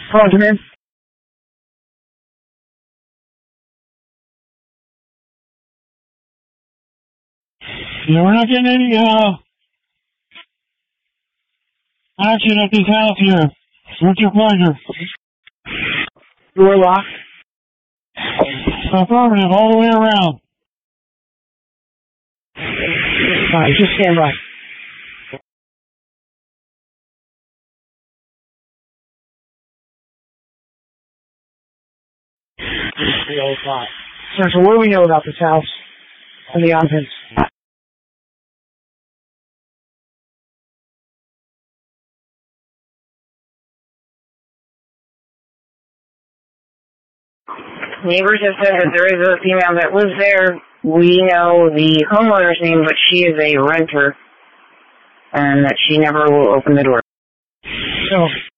Hello, come in. Yeah, we're not getting any action at this house here. What's your pleasure? Door locked. Affirmative, all the way around. Fine, just stand by. Sir, so what do we know about this house and the occupants? Neighbors have said that there is a female that lives there. We know the homeowner's name, but she is a renter, and that she never will open the door. So,